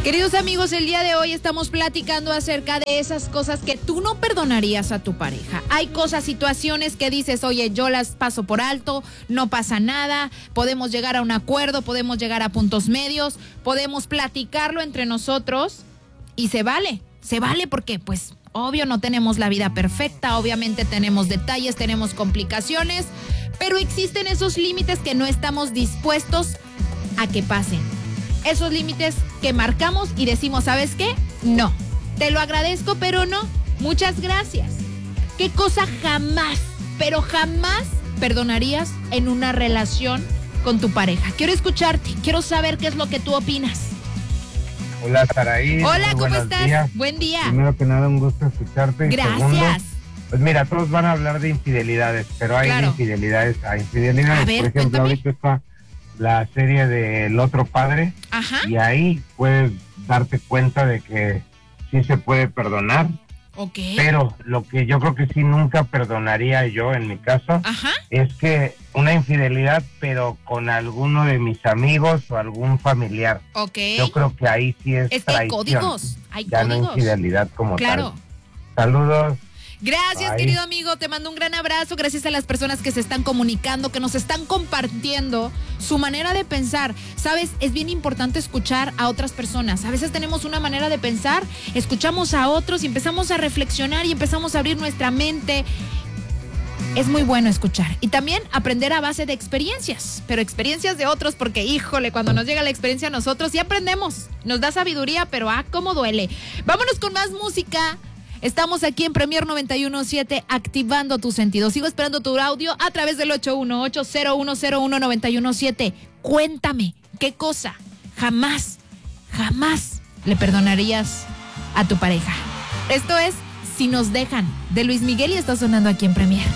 Queridos amigos, el día de hoy estamos platicando acerca de esas cosas que tú no perdonarías a tu pareja. Hay cosas, situaciones que dices, oye, yo las paso por alto, no pasa nada, podemos llegar a un acuerdo, podemos llegar a puntos medios, podemos platicarlo entre nosotros y se vale porque pues obvio no tenemos la vida perfecta, obviamente tenemos detalles, tenemos complicaciones, pero existen esos límites que no estamos dispuestos a que pasen. Esos límites que marcamos y decimos, ¿sabes qué? No. Te lo agradezco, pero no. Muchas gracias. ¿Qué cosa jamás, pero jamás perdonarías en una relación con tu pareja? Quiero escucharte, quiero saber qué es lo que tú opinas. Hola, Saraí. Hola, ¿cómo estás? Días. Buen día. Primero que nada, un gusto escucharte. Gracias. Segundo, pues mira, todos van a hablar de infidelidades, pero hay infidelidades a infidelidades. A ver, por ejemplo, cuéntame. ahorita está la serie de El Otro Padre. Ajá. Y ahí puedes darte cuenta de que sí se puede perdonar. Ok. Pero lo que yo creo que sí nunca perdonaría yo, en mi caso, Ajá. es que una infidelidad, pero con alguno de mis amigos o algún familiar. Ok. Yo creo que ahí sí es que traición. hay códigos, hay ya códigos. No infidelidad como Claro. tal. Saludos. Gracias, Bye. querido amigo, te mando un gran abrazo, gracias a las personas que se están comunicando, que nos están compartiendo su manera de pensar. Sabes, es bien importante escuchar a otras personas. A veces tenemos una manera de pensar, escuchamos a otros y empezamos a reflexionar y empezamos a abrir nuestra mente. Es muy bueno escuchar y también aprender a base de experiencias, pero experiencias de otros, porque híjole, cuando nos llega la experiencia a nosotros sí aprendemos, nos da sabiduría, pero cómo duele. Vámonos con más música. Estamos aquí en Premier 91.7 activando tus sentidos. Sigo esperando tu audio a través del 818-0101-917. Cuéntame, ¿qué cosa jamás le perdonarías a tu pareja? Esto es Si nos dejan, de Luis Miguel, y está sonando aquí en Premier.